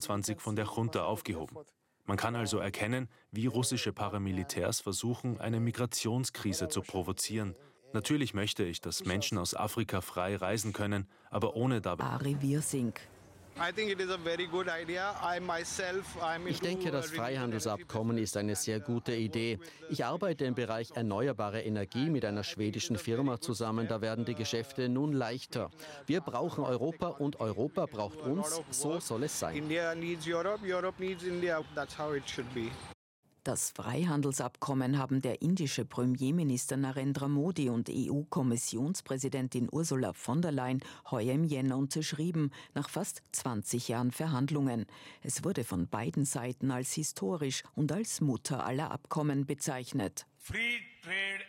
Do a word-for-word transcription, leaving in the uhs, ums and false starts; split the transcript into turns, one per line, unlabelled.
zwanzig von der Junta aufgehoben. Man kann also erkennen, wie russische Paramilitärs versuchen, eine Migrationskrise zu provozieren. Natürlich möchte ich, dass Menschen aus Afrika frei reisen können, aber ohne dabei...
Ari Wirsing.
Ich denke, das Freihandelsabkommen ist eine sehr gute Idee. Ich arbeite im Bereich erneuerbare Energie mit einer schwedischen Firma zusammen. Da werden die Geschäfte nun leichter. Wir brauchen Europa und Europa braucht uns. So soll es sein.
Das Freihandelsabkommen haben der indische Premierminister Narendra Modi und E U-Kommissionspräsidentin Ursula von der Leyen heuer im Jänner unterschrieben, nach fast zwanzig Jahren Verhandlungen. Es wurde von beiden Seiten als historisch und als Mutter aller Abkommen bezeichnet.
Free trade